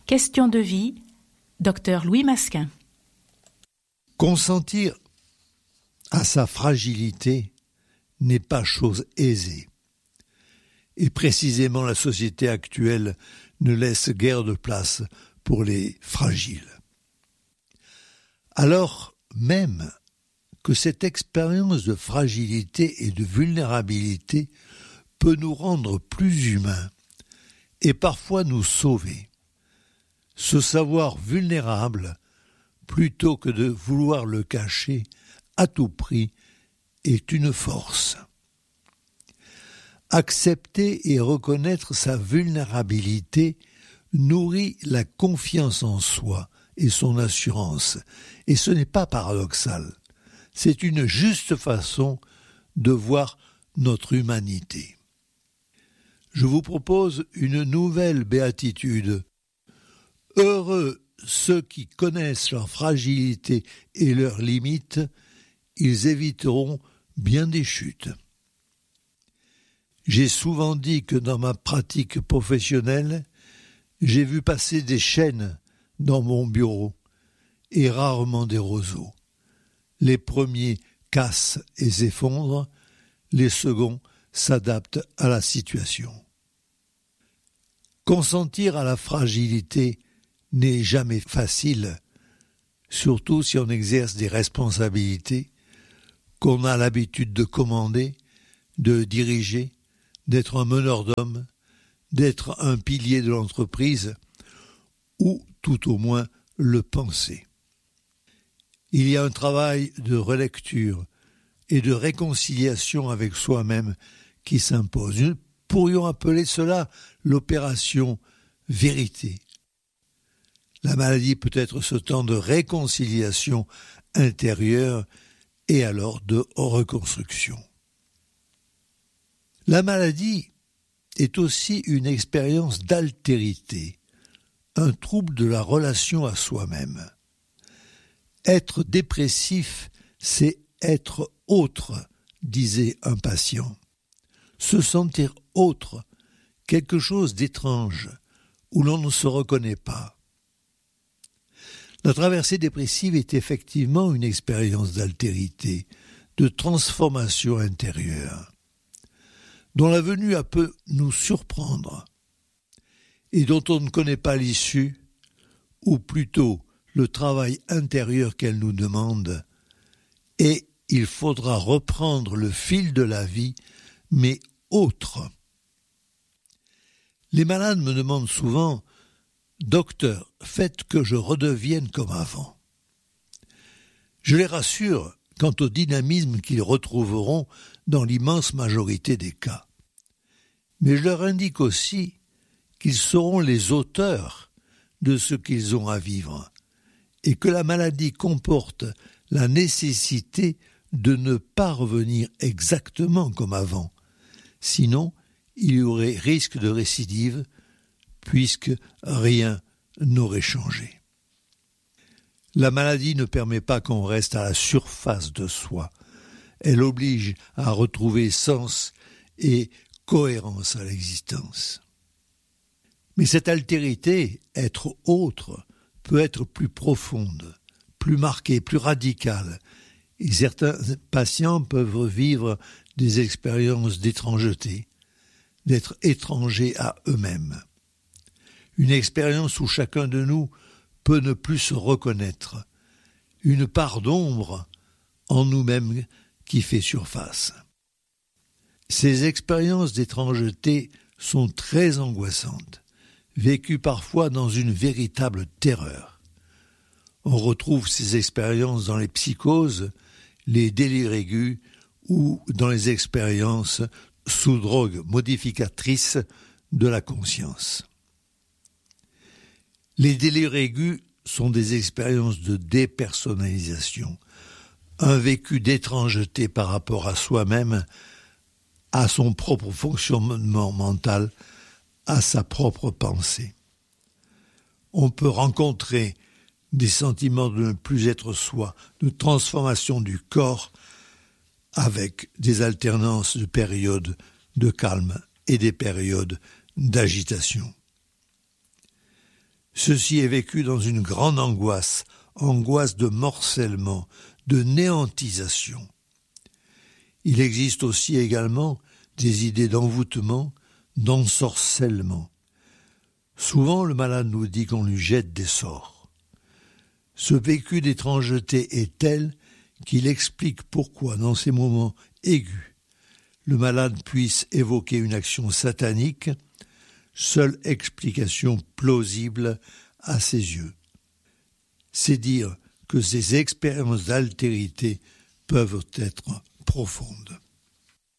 Question de vie, Dr Louis Masquin. Consentir à sa fragilité n'est pas chose aisée. Et précisément la société actuelle ne laisse guère de place pour les fragiles. Alors même que cette expérience de fragilité et de vulnérabilité peut nous rendre plus humains et parfois nous sauver. Se savoir vulnérable plutôt que de vouloir le cacher à tout prix est une force. Accepter et reconnaître sa vulnérabilité nourrit la confiance en soi et son assurance, et ce n'est pas paradoxal. C'est une juste façon de voir notre humanité. Je vous propose une nouvelle béatitude. Heureux ceux qui connaissent leur fragilité et leurs limites, ils éviteront bien des chutes. J'ai souvent dit que dans ma pratique professionnelle, j'ai vu passer des chênes dans mon bureau et rarement des roseaux. Les premiers cassent et s'effondrent, les seconds s'adaptent à la situation. Consentir à la fragilité n'est jamais facile, surtout si on exerce des responsabilités, qu'on a l'habitude de commander, de diriger, d'être un meneur d'hommes, d'être un pilier de l'entreprise, ou tout au moins le penser. Il y a un travail de relecture et de réconciliation avec soi-même qui s'impose. Nous pourrions appeler cela l'opération vérité. La maladie peut être ce temps de réconciliation intérieure et alors de reconstruction. La maladie est aussi une expérience d'altérité, un trouble de la relation à soi-même. Être dépressif, c'est être autre, disait un patient. Se sentir autre, quelque chose d'étrange, où l'on ne se reconnaît pas. La traversée dépressive est effectivement une expérience d'altérité, de transformation intérieure, dont la venue peut nous surprendre et dont on ne connaît pas l'issue, ou plutôt le travail intérieur qu'elle nous demande, et il faudra reprendre le fil de la vie, mais autre. Les malades me demandent souvent « Docteur, faites que je redevienne comme avant ». Je les rassure quant au dynamisme qu'ils retrouveront dans l'immense majorité des cas. Mais je leur indique aussi qu'ils seront les auteurs de ce qu'ils ont à vivre et que la maladie comporte la nécessité de ne pas revenir exactement comme avant. Sinon, il y aurait risque de récidive puisque rien n'aurait changé. La maladie ne permet pas qu'on reste à la surface de soi. Elle oblige à retrouver sens et cohérence à l'existence. Mais cette altérité, être autre, peut être plus profonde, plus marquée, plus radicale. Et certains patients peuvent vivre des expériences d'étrangeté, d'être étrangers à eux-mêmes. Une expérience où chacun de nous peut ne plus se reconnaître, une part d'ombre en nous-mêmes qui fait surface. Ces expériences d'étrangeté sont très angoissantes, vécues parfois dans une véritable terreur. On retrouve ces expériences dans les psychoses, les délires aigus ou dans les expériences sous drogue modificatrice de la conscience. Les délires aigus sont des expériences de dépersonnalisation, un vécu d'étrangeté par rapport à soi-même, à son propre fonctionnement mental, à sa propre pensée. On peut rencontrer des sentiments de ne plus être soi, de transformation du corps, avec des alternances de périodes de calme et des périodes d'agitation. Ceci est vécu dans une grande angoisse, angoisse de morcellement, de néantisation. Il existe aussi également des idées d'envoûtement, d'ensorcellement. Souvent, le malade nous dit qu'on lui jette des sorts. Ce vécu d'étrangeté est tel qu'il explique pourquoi, dans ces moments aigus, le malade puisse évoquer une action satanique, seule explication plausible à ses yeux. C'est dire que ces expériences d'altérité peuvent être profondes.